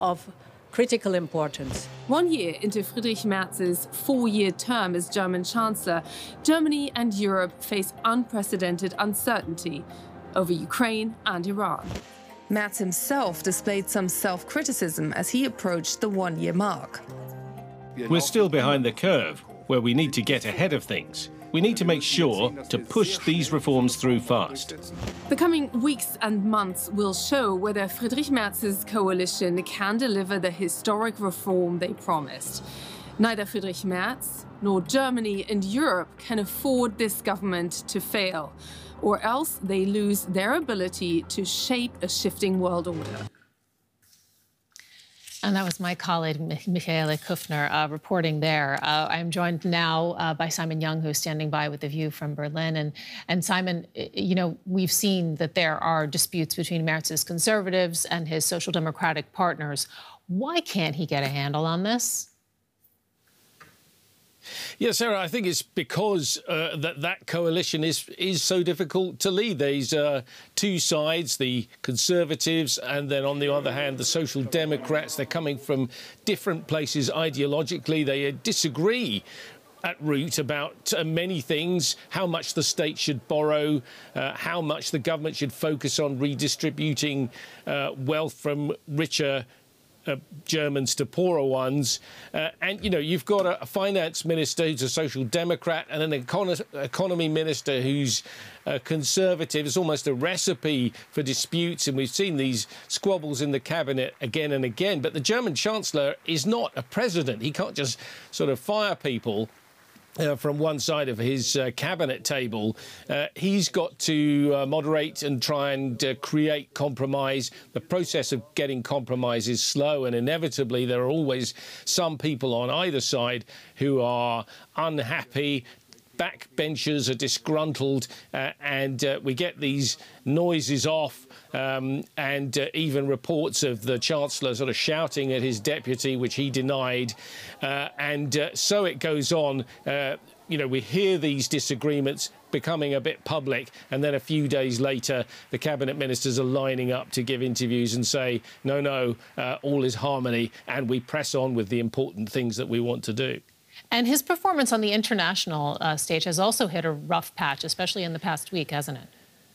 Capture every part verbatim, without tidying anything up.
of critical importance. One year into Friedrich Merz's four-year term as German Chancellor, Germany and Europe face unprecedented uncertainty over Ukraine and Iran. Merz himself displayed some self-criticism as he approached the one-year mark. We're still behind the curve, where we need to get ahead of things. We need to make sure to push these reforms through fast. The coming weeks and months will show whether Friedrich Merz's coalition can deliver the historic reform they promised. Neither Friedrich Merz nor Germany and Europe can afford this government to fail, or else they lose their ability to shape a shifting world order. And that was my colleague, Michaela Kufner, uh, reporting there. Uh, I'm joined now uh, by Simon Young, who's standing by with The View from Berlin. And, and Simon, you know, we've seen that there are disputes between Merz's conservatives and his social democratic partners. Why can't he get a handle on this? Yeah, Sarah, I think it's because uh, that that coalition is is so difficult to lead. There's uh, two sides, the Conservatives and then, on the other hand, the Social Democrats. They're coming from different places ideologically. They uh, disagree at root about uh, many things, how much the state should borrow, uh, how much the government should focus on redistributing uh, wealth from richer Uh, Germans to poorer ones. Uh, and, you know, you've got a, a finance minister who's a social democrat and an econ economy minister who's a conservative. It's almost a recipe for disputes, and we've seen these squabbles in the cabinet again and again. But the German chancellor is not a president. He can't just sort of fire people Uh, from one side of his uh, cabinet table. Uh, he's got to uh, moderate and try and uh, create compromise. The process of getting compromise is slow, and inevitably there are always some people on either side who are unhappy. Backbenchers are disgruntled, uh, and uh, we get these noises off um, and uh, even reports of the Chancellor sort of shouting at his deputy, which he denied. Uh, and uh, so it goes on. Uh, you know, we hear these disagreements becoming a bit public, and then a few days later, the cabinet ministers are lining up to give interviews and say, no, no, uh, all is harmony, and we press on with the important things that we want to do. And his performance on the international uh, stage has also hit a rough patch, especially in the past week, hasn't it?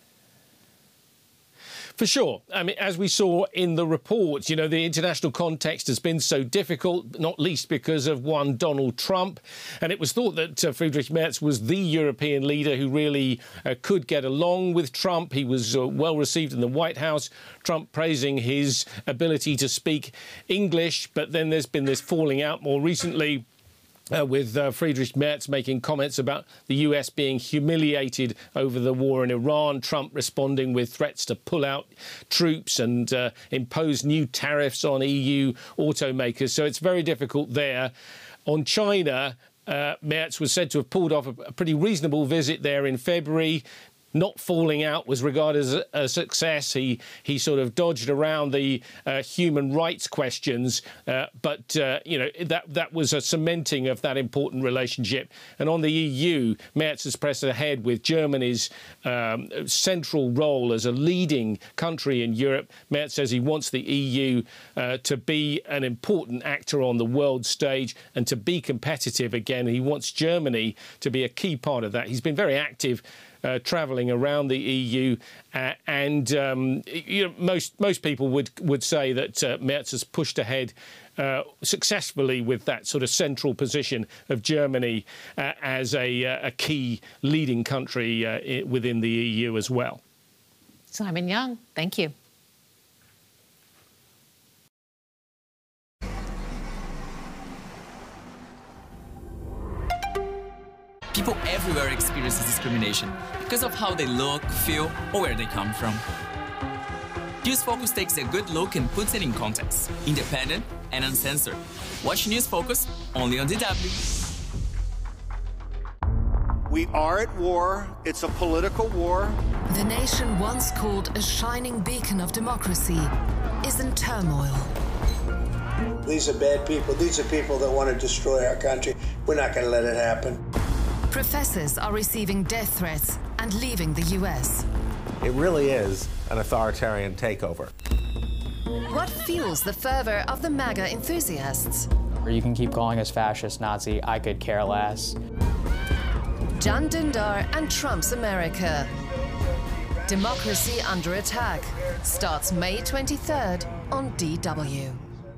For sure. I mean, as we saw in the reports, you know, the international context has been so difficult, not least because of one Donald Trump. And it was thought that uh, Friedrich Merz was the European leader who really uh, could get along with Trump. He was uh, well received in the White House, Trump praising his ability to speak English. But then there's been this falling out more recently, Uh, with uh, Friedrich Merz making comments about the U S being humiliated over the war in Iran, Trump responding with threats to pull out troops and uh, impose new tariffs on E U automakers. So it's very difficult there. On China, uh, Merz was said to have pulled off a, a pretty reasonable visit there in February. Not falling out was regarded as a, a success. He he sort of dodged around the uh, human rights questions, uh, but uh, you know that that was a cementing of that important relationship. And on the E U, Merz has pressed ahead with Germany's um, central role as a leading country in Europe. Merz says he wants the E U uh, to be an important actor on the world stage and to be competitive again. He wants Germany to be a key part of that. He's been very active Uh, travelling around the E U, uh, and um, you know, most most people would would say that uh, Merz has pushed ahead uh, successfully with that sort of central position of Germany uh, as a, uh, a key leading country uh, within the E U as well. Simon Young, thank you. People everywhere experience discrimination because of how they look, feel, or where they come from. News Focus takes a good look and puts it in context, independent and uncensored. Watch News Focus only on D W. We are at war. It's a political war. The nation once called a shining beacon of democracy is in turmoil. These are bad people. These are people that want to destroy our country. We're not going to let it happen. Professors are receiving death threats and leaving the U S. It really is an authoritarian takeover. What fuels the fervor of the MAGA enthusiasts? You can keep calling us fascist, Nazi, I could care less. Jan Dündar and Trump's America. Democracy Under Attack starts May twenty-third on D W.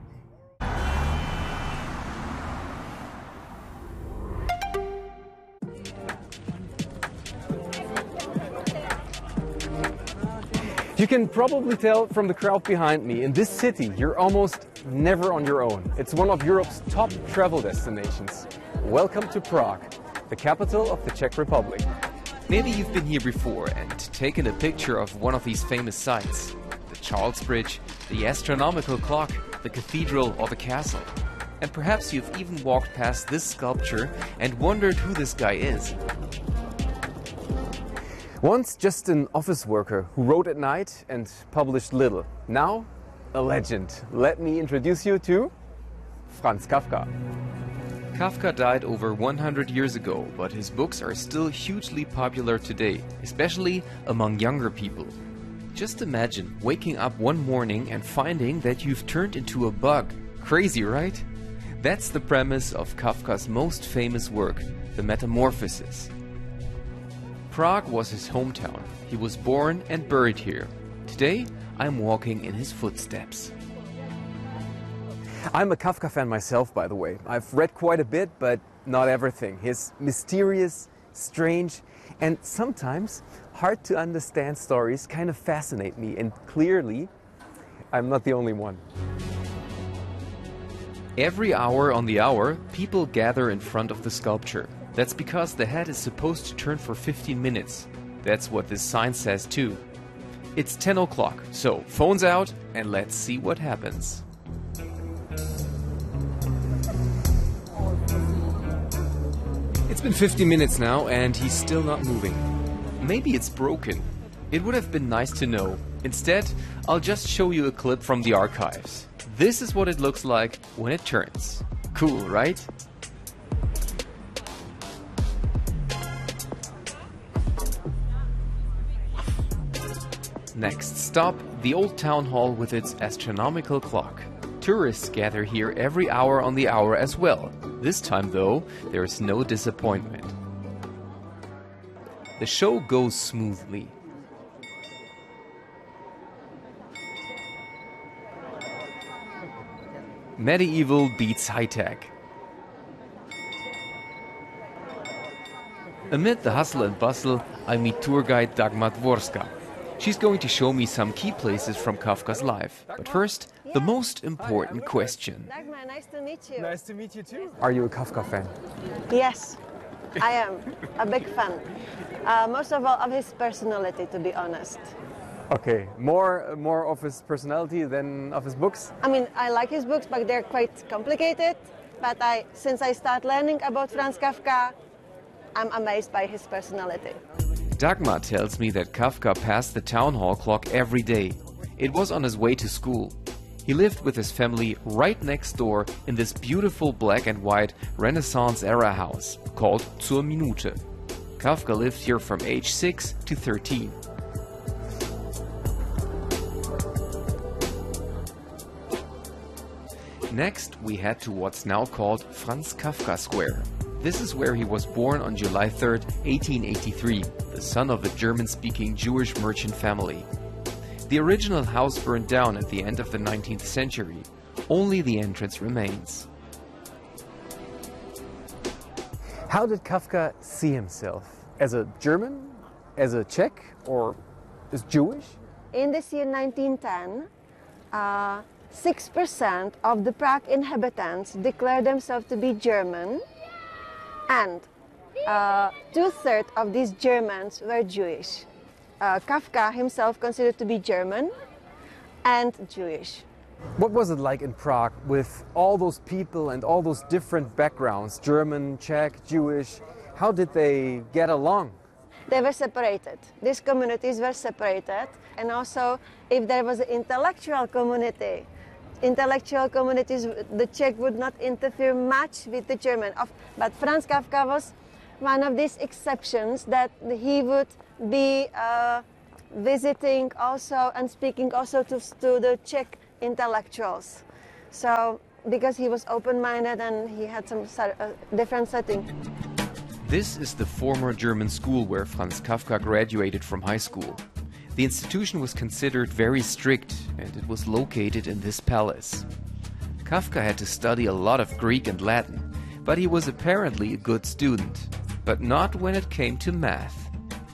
You can probably tell from the crowd behind me, in this city you're almost never on your own. It's one of Europe's top travel destinations. Welcome to Prague, the capital of the Czech Republic. Maybe you've been here before and taken a picture of one of these famous sites. The Charles Bridge, the astronomical clock, the cathedral or the castle. And perhaps you've even walked past this sculpture and wondered who this guy is. Once just an office worker who wrote at night and published little. Now, a legend. Let me introduce you to Franz Kafka. Kafka died over one hundred years ago, but his books are still hugely popular today, especially among younger people. Just imagine waking up one morning and finding that you've turned into a bug. Crazy, right? That's the premise of Kafka's most famous work, The Metamorphoses. Prague was his hometown. He was born and buried here. Today, I'm walking in his footsteps. I'm a Kafka fan myself, by the way. I've read quite a bit, but not everything. His mysterious, strange, and sometimes hard to understand stories kind of fascinate me, and clearly, I'm not the only one. Every hour on the hour, people gather in front of the sculpture. That's because the head is supposed to turn for fifteen minutes. That's what this sign says too. It's ten o'clock, so phones out and let's see what happens. It's been fifty minutes now and he's still not moving. Maybe it's broken. It would have been nice to know. Instead, I'll just show you a clip from the archives. This is what it looks like when it turns. Cool, right? Next stop, the old town hall with its astronomical clock. Tourists gather here every hour on the hour as well. This time though, there is no disappointment. The show goes smoothly. Medieval beats high-tech. Amid the hustle and bustle, I meet tour guide Dagmar Dworska. She's going to show me some key places from Kafka's life. But first, the most important question. Dagmar, nice to meet you. Nice to meet you too. Are you a Kafka fan? Yes, I am a big fan. Uh, most of all of his personality, to be honest. Okay, more, more of his personality than of his books? I mean, I like his books, but they're quite complicated. But I, since I started learning about Franz Kafka, I'm amazed by his personality. Dagmar tells me that Kafka passed the town hall clock every day. It was on his way to school. He lived with his family right next door in this beautiful black and white Renaissance-era house called Zur Minute. Kafka lived here from age six to thirteen. Next, we head to what's now called Franz Kafka Square. This is where he was born on July third, eighteen eighty-three, the son of a German-speaking Jewish merchant family. The original house burned down at the end of the nineteenth century. Only the entrance remains. How did Kafka see himself? As a German? As a Czech? Or as Jewish? In this year nineteen ten, uh, six percent of the Prague inhabitants declared themselves to be German, and uh, two-thirds of these Germans were Jewish. Uh, Kafka himself considered to be German and Jewish. What was it like in Prague with all those people and all those different backgrounds, German, Czech, Jewish? How did they get along? They were separated. These communities were separated, and also if there was an intellectual community, intellectual communities, the Czech would not interfere much with the German. But Franz Kafka was one of these exceptions that he would be uh, visiting also and speaking also to, to the Czech intellectuals. So, because he was open-minded and he had some uh, different setting. This is the former German school where Franz Kafka graduated from high school. The institution was considered very strict and it was located in this palace. Kafka had to study a lot of Greek and Latin, but he was apparently a good student, but not when it came to math.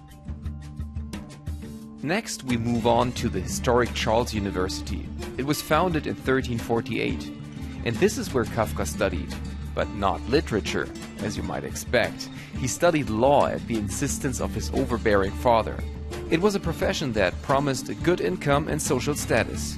Next, we move on to the historic Charles University. It was founded in thirteen forty-eight, and this is where Kafka studied, but not literature, as you might expect. He studied law at the insistence of his overbearing father. It was a profession that promised a good income and social status.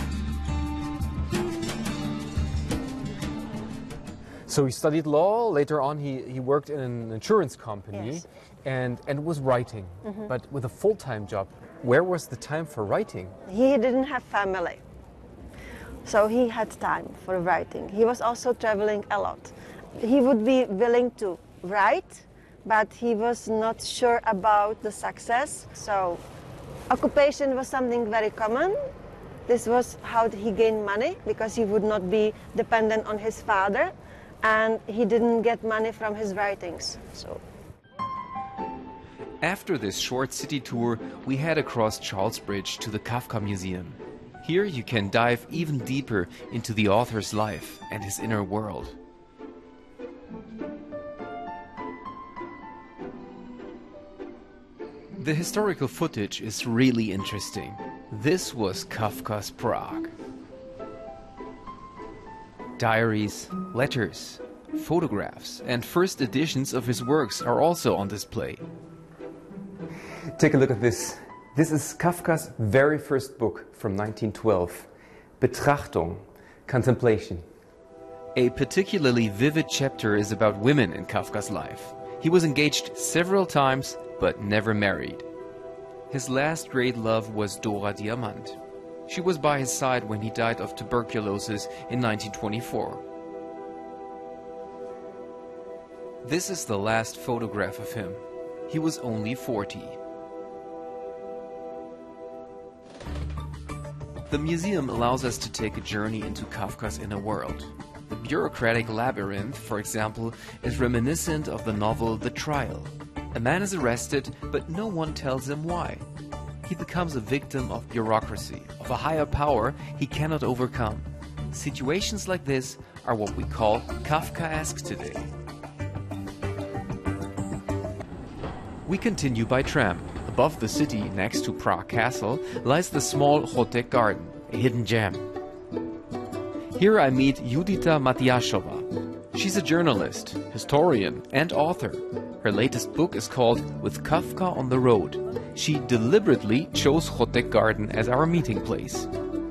So he studied law, later on he, he worked in an insurance company, Yes. and, and was writing, Mhm. but with a full-time job. Where was the time for writing? He didn't have family, so he had time for writing. He was also traveling a lot. He would be willing to write, but he was not sure about the success. So occupation was something very common. This was how he gained money, because he would not be dependent on his father, and he didn't get money from his writings. So. After this short city tour, we head across Charles Bridge to the Kafka Museum. Here you can dive even deeper into the author's life and his inner world. The historical footage is really interesting. This was Kafka's Prague. Diaries, letters, photographs, and first editions of his works are also on display. Take a look at this. This is Kafka's very first book from nineteen twelve, Betrachtung, Contemplation. A particularly vivid chapter is about women in Kafka's life. He was engaged several times, but never married. His last great love was Dora Diamant. She was by his side when he died of tuberculosis in nineteen twenty-four. This is the last photograph of him. He was only forty. The museum allows us to take a journey into Kafka's inner world. The bureaucratic labyrinth, for example, is reminiscent of the novel The Trial. A man is arrested, but no one tells him why. He becomes a victim of bureaucracy, of a higher power he cannot overcome. Situations like this are what we call Kafkaesque today. We continue by tram. Above the city, next to Prague Castle, lies the small Chotek Garden, a hidden gem. Here I meet Judita Matiashova. She's a journalist, historian, and author. Her latest book is called With Kafka on the Road. She deliberately chose Chotek Garden as our meeting place.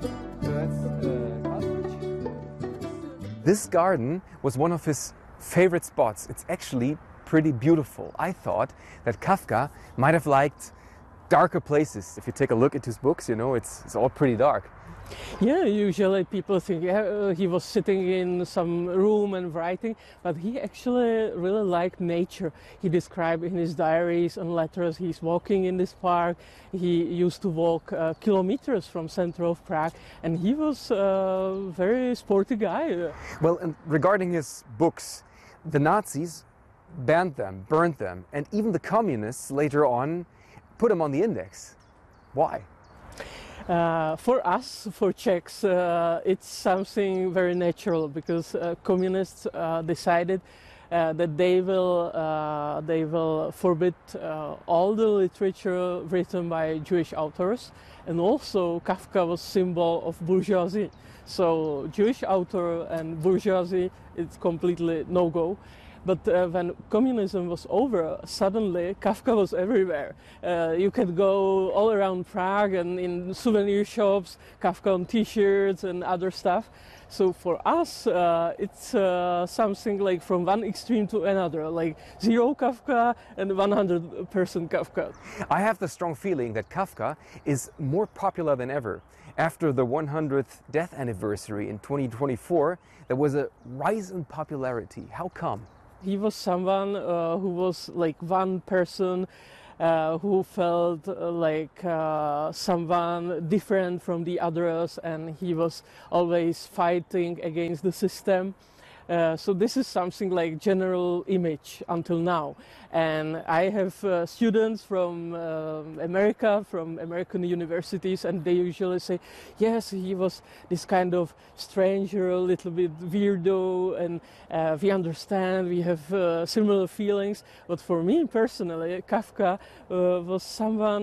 This garden was one of his favorite spots. It's actually pretty beautiful. I thought that Kafka might have liked darker places. If you take a look at his books, you know, it's, it's all pretty dark. Yeah, usually people think yeah, uh, he was sitting in some room and writing, but he actually really liked nature. He described in his diaries and letters he's walking in this park. He used to walk uh, kilometers from center of Prague, and he was a very sporty guy. Well, and regarding his books, the Nazis banned them, burned them, and even the communists later on put them on the index. Why? Uh, for us, for Czechs, uh, it's something very natural, because uh, communists uh, decided uh, that they will uh, they will forbid uh, all the literature written by Jewish authors, and also Kafka was symbol of bourgeoisie. So Jewish author and bourgeoisie, it's completely no-go. But uh, when communism was over, suddenly Kafka was everywhere. Uh, you could go all around Prague and in souvenir shops, Kafka on t-shirts and other stuff. So for us, uh, it's uh, something like from one extreme to another, like zero Kafka and one hundred percent Kafka. I have the strong feeling that Kafka is more popular than ever. After the one hundredth death anniversary in twenty twenty-four, there was a rise in popularity. How come? He was someone uh, who was like one person uh, who felt uh, like uh, someone different from the others, and he was always fighting against the system. Uh, so this is something like general image until now. And I have uh, students from uh, America, from American universities, and they usually say, yes, he was this kind of stranger, a little bit weirdo, and uh, we understand, we have uh, similar feelings. But for me personally, Kafka uh, was someone